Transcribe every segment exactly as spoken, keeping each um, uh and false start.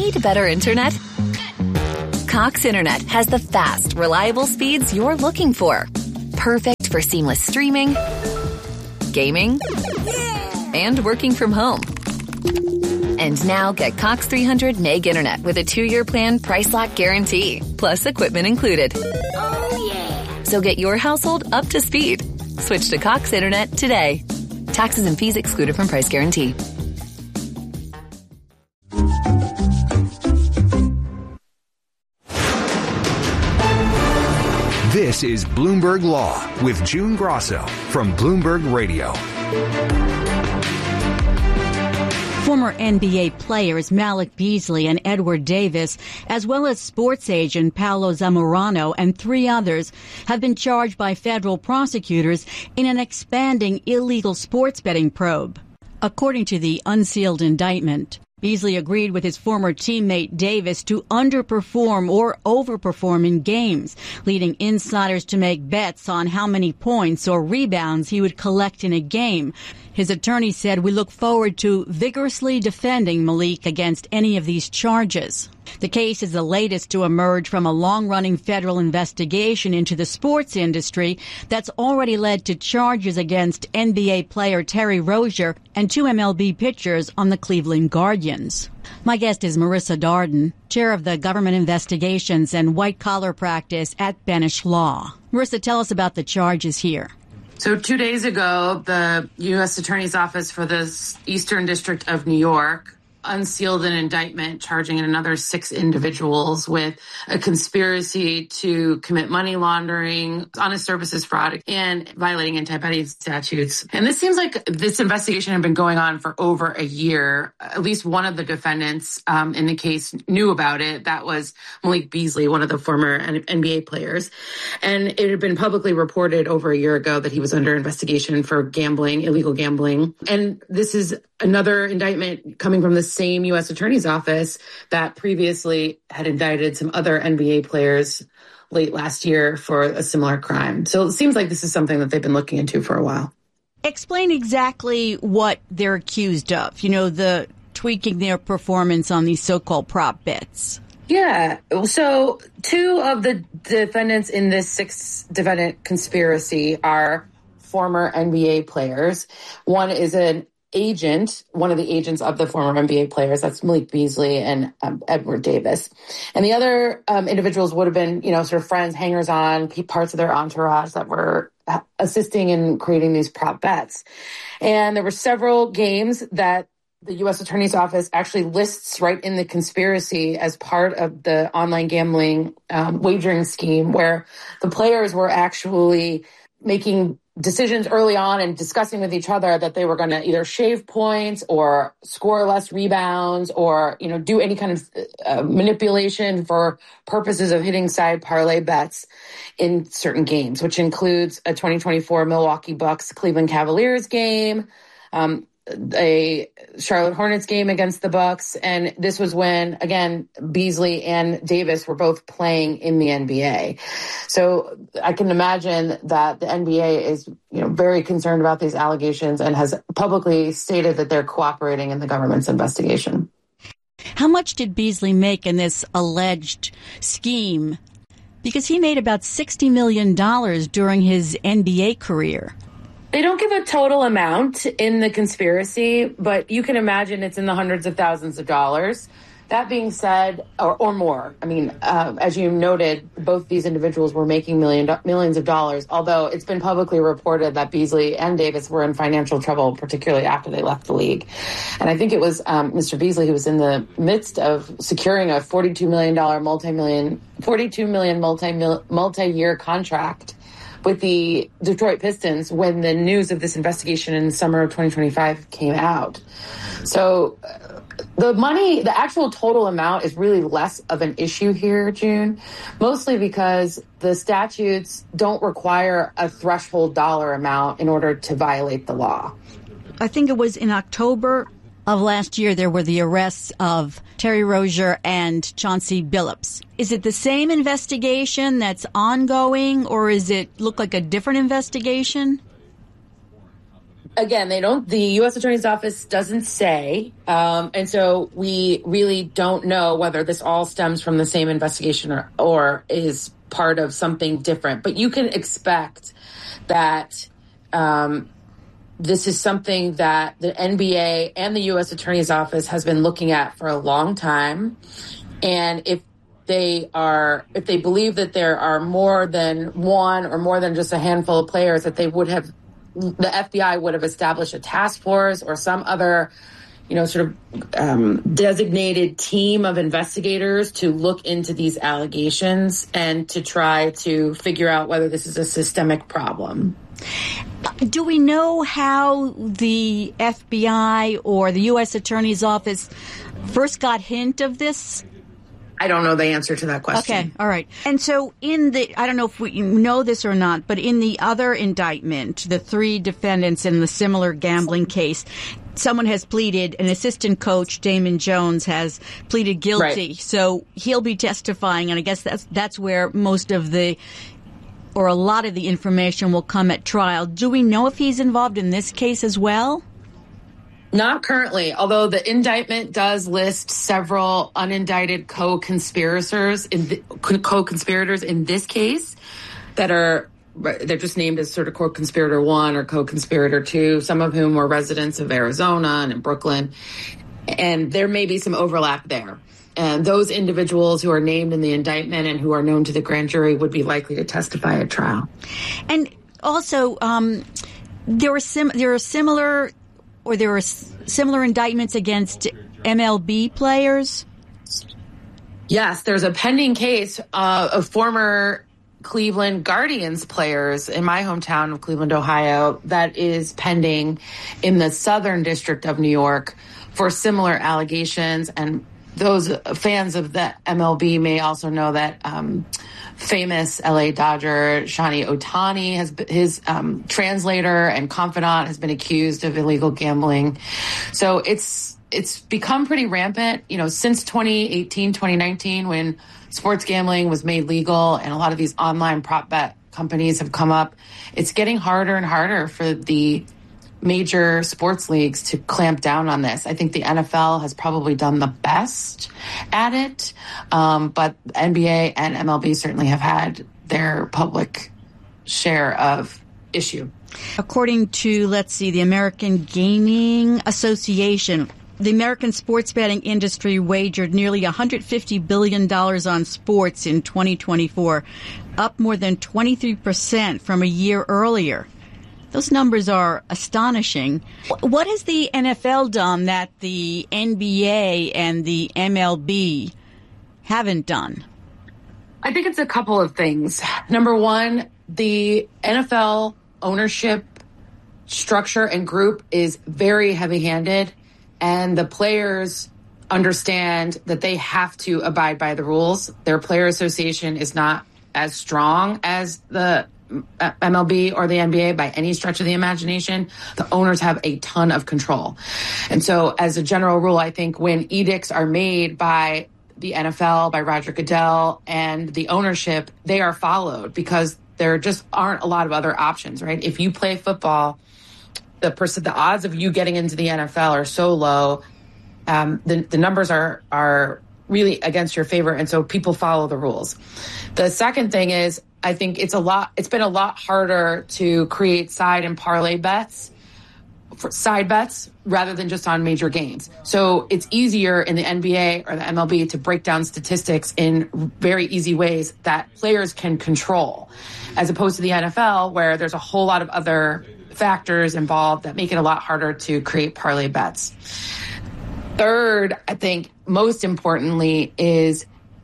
Need better internet? Cox Internet has the fast, reliable speeds you're looking for. Perfect for seamless streaming, gaming, and working from home. And now get Cox three hundred meg internet with a two-year plan price lock guarantee, plus equipment included. Oh, yeah. So get your household up to speed. Switch to Cox Internet today. Taxes and fees excluded from price guarantee. This is Bloomberg Law with June Grosso from Bloomberg Radio. Former N B A players Malik Beasley and Edward Davis, as well as sports agent Paolo Zamorano and three others, have been charged by federal prosecutors in an expanding illegal sports betting probe. According to the unsealed indictment, Beasley agreed with his former teammate Davis to underperform or overperform in games, leading insiders to make bets on how many points or rebounds he would collect in a game. His attorney said, "We look forward to vigorously defending Malik against any of these charges." The case is the latest to emerge from a long-running federal investigation into the sports industry that's already led to charges against N B A player Terry Rozier and two M L B pitchers on the Cleveland Guardians. My guest is Marissa Darden, chair of the Government Investigations and White-Collar Practice at Benesch Law. Marissa, tell us about the charges here. So two days ago, the U S Attorney's Office for the Eastern District of New York unsealed an indictment charging another six individuals with a conspiracy to commit money laundering, honest services fraud, and violating anti-betting statutes. And this seems like this investigation had been going on for over a year. At least one of the defendants um, in the case knew about it. That was Malik Beasley, one of the former N B A players. And it had been publicly reported over a year ago that he was under investigation for gambling, illegal gambling. And this is another indictment coming from the same U S Attorney's Office that previously had indicted some other N B A players late last year for a similar crime. So it seems like this is something that they've been looking into for a while. Explain exactly what they're accused of, you know, the tweaking their performance on these so-called prop bets. Yeah. So two of the defendants in this six defendant conspiracy are former N B A players. One is an agent, one of the agents of the former N B A players. That's Malik Beasley and um, Edward Davis. And the other um, individuals would have been, you know, sort of friends, hangers-on, parts of their entourage that were assisting in creating these prop bets. And there were several games that the U S Attorney's Office actually lists right in the conspiracy as part of the online gambling um, wagering scheme, where the players were actually making decisions early on and discussing with each other that they were going to either shave points or score less rebounds or, you know, do any kind of uh, manipulation for purposes of hitting side parlay bets in certain games, which includes a twenty twenty-four Milwaukee Bucks Cleveland Cavaliers game, um, a Charlotte Hornets game against the Bucks. And this was when, again, Beasley and Davis were both playing in the N B A. So I can imagine that the N B A is, you know, very concerned about these allegations and has publicly stated that they're cooperating in the government's investigation. How much did Beasley make in this alleged scheme? Because he made about sixty million dollars during his N B A career. They don't give a total amount in the conspiracy, but you can imagine it's in the hundreds of thousands of dollars. That being said, or, or more, I mean, uh, as you noted, both these individuals were making million, millions of dollars, although it's been publicly reported that Beasley and Davis were in financial trouble, particularly after they left the league. And I think it was um, Mister Beasley who was in the midst of securing a forty-two million dollars multi-million, forty-two million dollars multi, multi-year contract with the Detroit Pistons when the news of this investigation in the summer of twenty twenty-five came out. So uh, the money, the actual total amount is really less of an issue here, June, mostly because the statutes don't require a threshold dollar amount in order to violate the law. I think it was in October of last year, there were the arrests of Terry Rozier and Chauncey Billups. Is it the same investigation that's ongoing, or is it look like a different investigation? Again, they don't, the U S Attorney's Office doesn't say. Um, and so we really don't know whether this all stems from the same investigation or, or is part of something different. But you can expect that um, this is something that the N B A and the U S Attorney's Office has been looking at for a long time. And if they are, if they believe that there are more than one or more than just a handful of players, that they would have, the F B I would have established a task force or some other, you know, sort of um, designated team of investigators to look into these allegations and to try to figure out whether this is a systemic problem. Do we know how the F B I or the U S Attorney's Office first got hint of this? I don't know the answer to that question. Okay, all right. And so in the, I don't know if we know this or not, but in the other indictment, the three defendants in the similar gambling case, someone has pleaded, an assistant coach, Damon Jones, has pleaded guilty. Right. So he'll be testifying, and I guess that's that's where most of the, or a lot of the information will come at trial. Do we know if he's involved in this case as well? Not currently, although the indictment does list several unindicted co-conspirators in the, co-conspirators in this case that are, they're just named as sort of co-conspirator one or co-conspirator two, some of whom were residents of Arizona and in Brooklyn. And there may be some overlap there. And those individuals who are named in the indictment and who are known to the grand jury would be likely to testify at trial. And also, um, there were sim- there are similar... or there are similar indictments against M L B players? Yes, there's a pending case uh, of former Cleveland Guardians players in my hometown of Cleveland, Ohio, that is pending in the Southern District of New York for similar allegations. And those fans of the M L B may also know that um, famous L A Dodger Shohei Ohtani, has his um, translator and confidant has been accused of illegal gambling. So it's it's become pretty rampant, you know, since twenty eighteen, twenty nineteen, when sports gambling was made legal and a lot of these online prop bet companies have come up. It's getting harder and harder for the major sports leagues to clamp down on this. I think the N F L has probably done the best at it, um, but N B A and M L B certainly have had their public share of issue. According to, let's see, the American Gaming Association, the American sports betting industry wagered nearly one hundred fifty billion dollars on sports in twenty twenty-four, up more than twenty-three percent from a year earlier. Those numbers are astonishing. What has the N F L done that the N B A and the M L B haven't done? I think it's a couple of things. Number one, the N F L ownership structure and group is very heavy-handed, and the players understand that they have to abide by the rules. Their player association is not as strong as the M L B or the N B A by any stretch of the imagination. The owners have a ton of control. And so as a general rule, I think when edicts are made by the N F L, by Roger Goodell and the ownership, they are followed because there just aren't a lot of other options, right? If you play football, the person, the odds of you getting into the N F L are so low. Um, the, the numbers are, are really against your favor. And so people follow the rules. The second thing is, I think it's a lot, it's been a lot harder to create side and parlay bets, for side bets, rather than just on major games. So it's easier in the N B A or the M L B to break down statistics in very easy ways that players can control, as opposed to the N F L, where there's a whole lot of other factors involved that make it a lot harder to create parlay bets. Third, I think most importantly is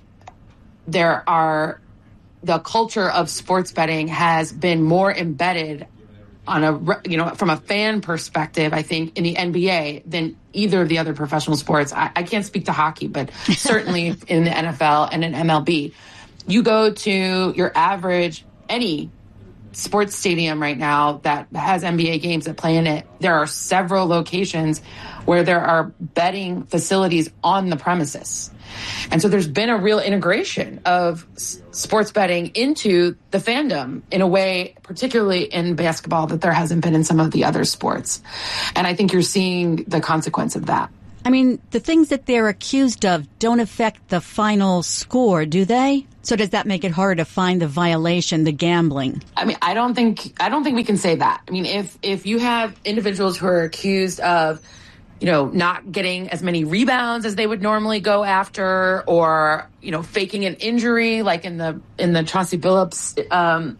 there are the culture of sports betting has been more embedded on a, you know, from a fan perspective, I think, in the N B A than either of the other professional sports. I, I can't speak to hockey, but certainly in the N F L and in M L B. You go to your average, any sports stadium right now that has N B A games that play in it, there are several locations where there are betting facilities on the premises. And so there's been a real integration of s- sports betting into the fandom in a way, particularly in basketball, that there hasn't been in some of the other sports. And I think you're seeing the consequence of that. I mean, the things that they're accused of don't affect the final score, do they? So does that make it harder to find the violation, the gambling? I mean, I don't think I don't think we can say that. I mean, if if you have individuals who are accused of, you know, not getting as many rebounds as they would normally go after, or, you know, faking an injury, like in the in the Chauncey Billups um,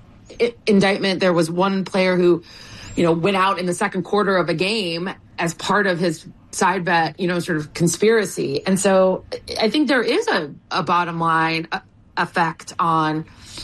I- indictment, there was one player who, you know, went out in the second quarter of a game as part of his side bet, you know, sort of conspiracy. And so I think there is a, a bottom line effect on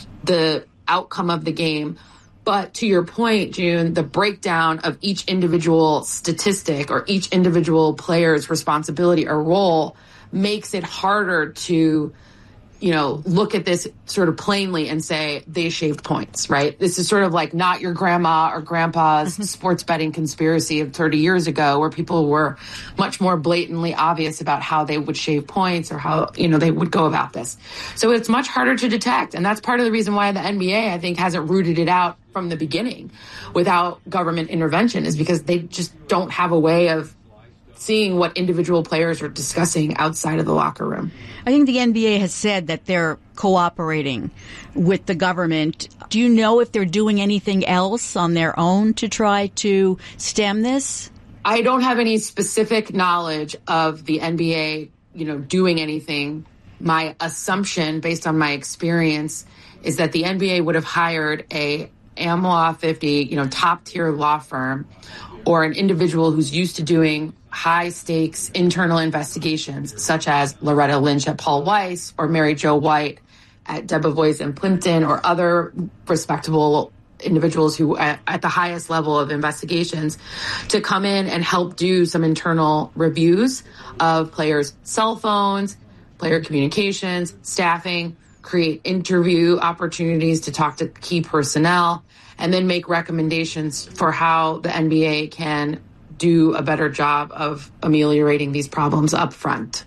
the outcome of the game. But to your point, June, the breakdown of each individual statistic or each individual player's responsibility or role makes it harder to, you know, look at this sort of plainly and say they shaved points, right? This is sort of like not your grandma or grandpa's mm-hmm. sports betting conspiracy of thirty years ago, where people were much more blatantly obvious about how they would shave points or how, you know, they would go about this. So it's much harder to detect. And that's part of the reason why the N B A, I think, hasn't rooted it out from the beginning without government intervention, is because they just don't have a way of seeing what individual players are discussing outside of the locker room. I think the N B A has said that they're cooperating with the government. Do you know if they're doing anything else on their own to try to stem this? I don't have any specific knowledge of the N B A, you know, doing anything. My assumption, based on my experience, is that the N B A would have hired a Am Law fifty, you know, top tier law firm, or an individual who's used to doing high stakes internal investigations, such as Loretta Lynch at Paul Weiss or Mary Jo White at Debevoise and Plimpton, or other respectable individuals who at, at the highest level of investigations, to come in and help do some internal reviews of players' cell phones, player communications, staffing, create interview opportunities to talk to key personnel, and then make recommendations for how the N B A can do a better job of ameliorating these problems up front.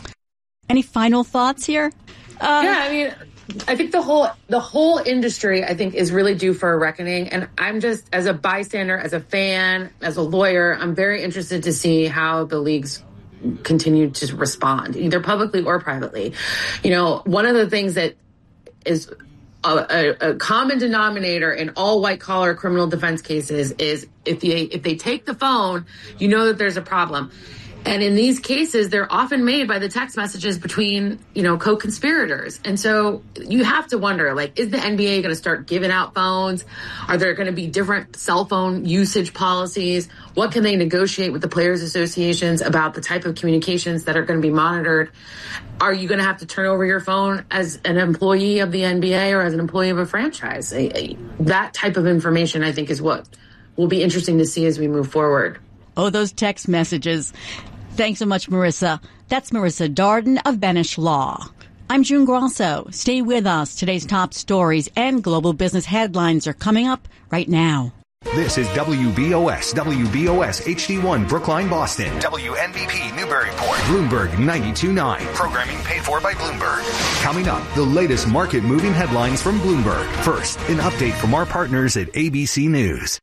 Any final thoughts here? Um, yeah, I mean, I think the whole the whole industry, I think, is really due for a reckoning. And I'm just, as a bystander, as a fan, as a lawyer, I'm very interested to see how the leagues continue to respond, either publicly or privately. You know, one of the things that is a, a, a common denominator in all white-collar criminal defense cases is if they, if they take the phone, you know that there's a problem. And in these cases, they're often made by the text messages between, you know, co-conspirators. And so you have to wonder, like, is the N B A going to start giving out phones? Are there going to be different cell phone usage policies? What can they negotiate with the players' associations about the type of communications that are going to be monitored? Are you going to have to turn over your phone as an employee of the N B A or as an employee of a franchise? That type of information, I think, is what will be interesting to see as we move forward. Oh, those text messages. Thanks so much, Marissa. That's Marissa Darden of Benesch Law. I'm June Grosso. Stay with us. Today's top stories and global business headlines are coming up right now. This is W B O S, W B O S H D one, Brookline, Boston. W N B P, Newburyport. Bloomberg ninety-two point nine. Programming paid for by Bloomberg. Coming up, the latest market-moving headlines from Bloomberg. First, an update from our partners at A B C News.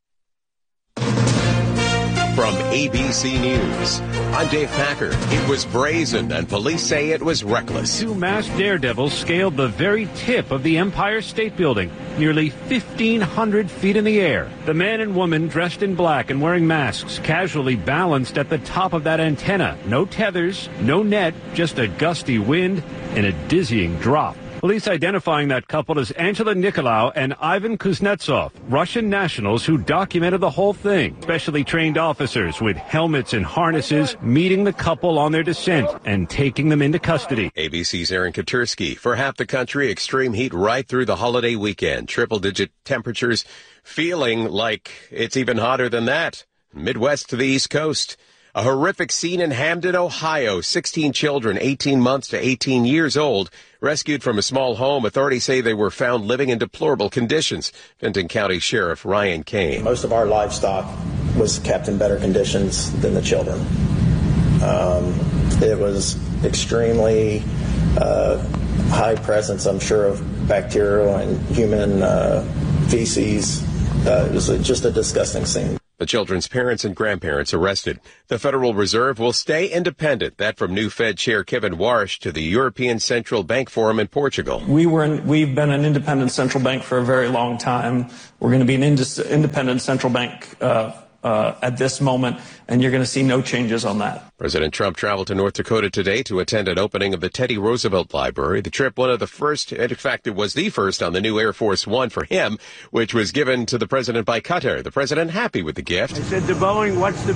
From A B C News, I'm Dave Packer. It was brazen, and police say it was reckless. Two masked daredevils scaled the very tip of the Empire State Building, nearly fifteen hundred feet in the air. The man and woman, dressed in black and wearing masks, casually balanced at the top of that antenna. No tethers, no net, just a gusty wind and a dizzying drop. Police identifying that couple as Angela Nikolaou and Ivan Kuznetsov, Russian nationals who documented the whole thing. Specially trained officers with helmets and harnesses meeting the couple on their descent and taking them into custody. A B C's Aaron Katursky. For half the country, extreme heat right through the holiday weekend. Triple-digit temperatures, feeling like it's even hotter than that. Midwest to the East Coast. A horrific scene in Hamden, Ohio. sixteen children, eighteen months to eighteen years old, rescued from a small home. Authorities say they were found living in deplorable conditions. Benton County Sheriff Ryan Kane. Most of our livestock was kept in better conditions than the children. Um, It was extremely uh, high presence, I'm sure, of bacterial and human uh, feces. Uh, it was a, just a disgusting scene. The children's parents and grandparents arrested. The Federal Reserve will stay independent. That from new Fed Chair Kevin Warsh to the European Central Bank Forum in Portugal. We were in, we've been an independent central bank for a very long time. We're going to be an indis, independent central bank uh, uh, at this moment, and you're going to see no changes on that. President Trump traveled to North Dakota today to attend an opening of the Teddy Roosevelt Library. The trip, one of the first, in fact, it was the first on the new Air Force One for him, which was given to the president by Qatar. The president happy with the gift. I said to Boeing, what's the